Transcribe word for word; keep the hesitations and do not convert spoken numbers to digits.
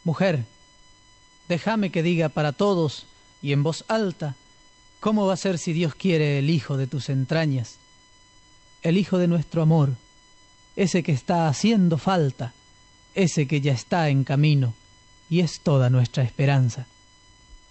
Mujer, déjame que diga para todos y en voz alta, ¿cómo va a ser si Dios quiere el hijo de tus entrañas? El hijo de nuestro amor, ese que está haciendo falta, ese que ya está en camino y es toda nuestra esperanza.